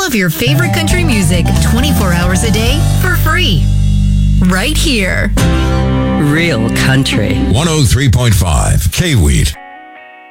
of your favorite country music 24 hours a day for free. Right here. Real country. 103.5 K-Wheat.